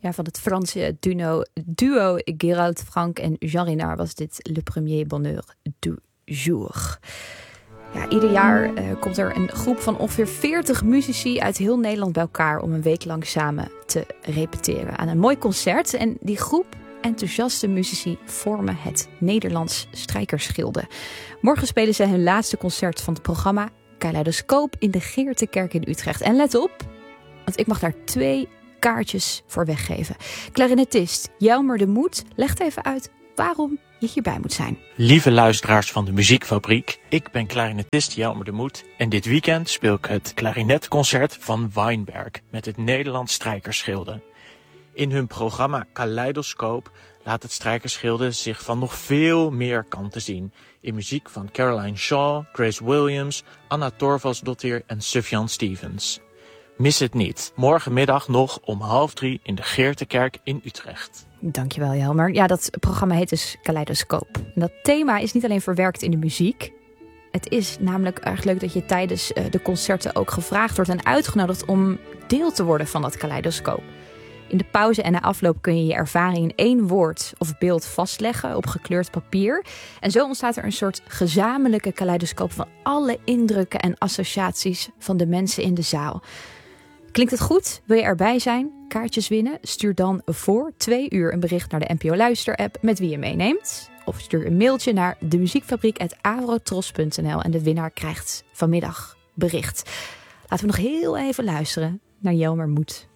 Van het Franse duo Gerald Frank en Jean Renard was dit Le Premier Bonheur du Jour. Ja, ieder jaar komt er een groep van ongeveer 40 muzici uit heel Nederland bij elkaar om een week lang samen te repeteren aan een mooi concert. En die groep enthousiaste muzici vormen het Nederlands Strijkersgilde. Morgen spelen ze hun laatste concert van het programma Kaleidoscoop in de Geertekerk in Utrecht. En let op, want ik mag daar 2 kaartjes voor weggeven. Clarinetist Jelmer de Moed legt even uit waarom je hierbij moet zijn. Lieve luisteraars van de Muziekfabriek, ik ben clarinetist Jelmer de Moed en dit weekend speel ik het klarinetconcert van Weinberg met het Nederlands Strijkersgilde. In hun programma Kaleidoscoop laat het Strijkersgilde zich van nog veel meer kanten zien. In muziek van Caroline Shaw, Grace Williams, Anna Torvaldsdottir en Sufjan Stevens. Mis het niet. Morgenmiddag nog om 2:30 in de Geertekerk in Utrecht. Dankjewel, Jelmer. Ja, dat programma heet dus Kaleidoscoop. En dat thema is niet alleen verwerkt in de muziek. Het is namelijk erg leuk dat je tijdens de concerten ook gevraagd wordt en uitgenodigd om deel te worden van dat kaleidoscoop. In de pauze en na afloop kun je je ervaring in 1 woord of beeld vastleggen op gekleurd papier. En zo ontstaat er een soort gezamenlijke kaleidoscoop van alle indrukken en associaties van de mensen in de zaal. Klinkt het goed? Wil je erbij zijn? Kaartjes winnen? Stuur dan voor 2 uur een bericht naar de NPO Luister-app met wie je meeneemt. Of stuur een mailtje naar demuziekfabriek@avrotros.nl en de winnaar krijgt vanmiddag bericht. Laten we nog heel even luisteren naar Jelmer Moed.